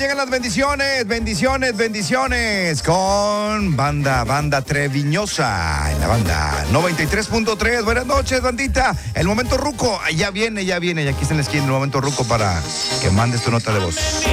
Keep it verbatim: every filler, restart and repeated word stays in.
llegan las bendiciones, bendiciones, bendiciones con banda, banda Treviñosa en la banda noventa y tres punto tres. Buenas noches, bandita. El momento ruco, ya viene, ya viene, y aquí está en la esquina el momento ruco para que mandes tu nota de voz.